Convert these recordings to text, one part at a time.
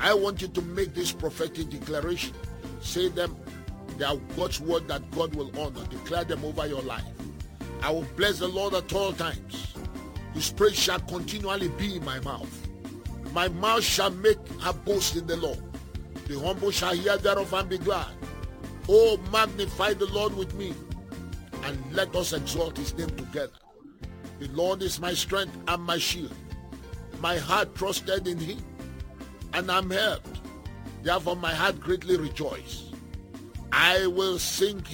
I want you to make this prophetic declaration. Say them. They are God's word that God will honor. Declare them over your life. I will bless the Lord at all times. His praise shall continually be in my mouth. My mouth shall make her boast in the Lord. The humble shall hear thereof and be glad. Oh, magnify the Lord with me, and let us exalt his name together. The Lord is my strength and my shield. My heart trusted in him, and I'm helped. Therefore my heart greatly rejoiced. I will sing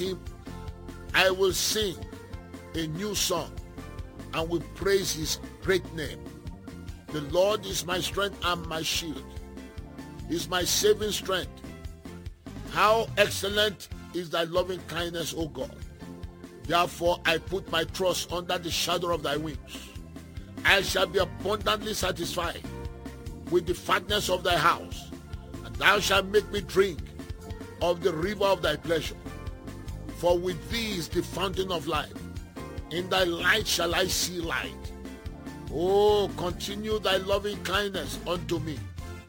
a new song, and will praise his great name. The Lord is my strength and my shield. He is my saving strength. How excellent is thy loving kindness, O God. Therefore I put my trust under the shadow of thy wings. I shall be abundantly satisfied with the fatness of thy house, and thou shalt make me drink of the river of thy pleasure. For with thee is the fountain of life. In thy light shall I see light. Oh, continue thy loving kindness unto me,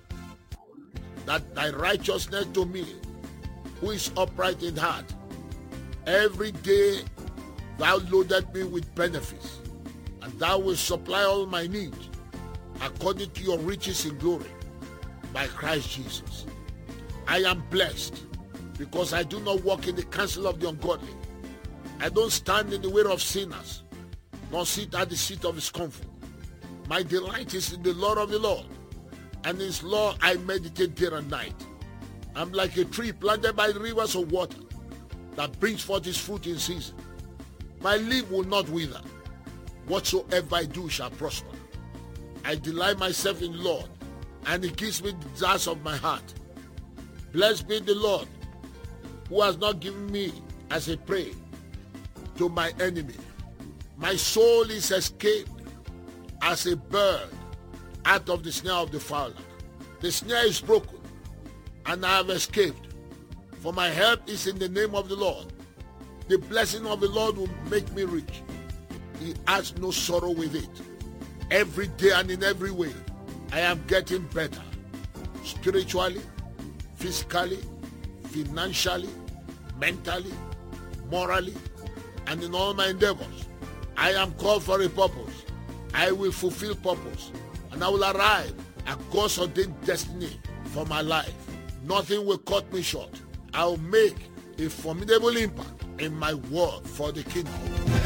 that thy righteousness to me, who is upright in heart. Every day thou loaded me with benefits, and thou wilt supply all my needs according to your riches in glory by Christ Jesus. I am blessed, because I do not walk in the counsel of the ungodly. I don't stand in the way of sinners, nor sit at the seat of scornful. My delight is in the law of the Lord, and in his law I meditate day and night. I'm like a tree planted by the rivers of water, that brings forth his fruit in season. My leaf will not wither. Whatsoever I do shall prosper. I delight myself in the Lord, and he gives me the desires of my heart. Blessed be the Lord, who has not given me as a prey to my enemy. My soul is escaped as a bird out of the snare of the fowler. The snare is broken, and I have escaped. For my help is in the name of the Lord. The blessing of the Lord will make me rich. He adds no sorrow with it. Every day and in every way, I am getting better. Spiritually, physically, financially, mentally, morally, and in all my endeavors. I am called for a purpose. I will fulfill purpose, and I will arrive at God's ordained destiny for my life. Nothing will cut me short. I will make a formidable impact in my work for the kingdom.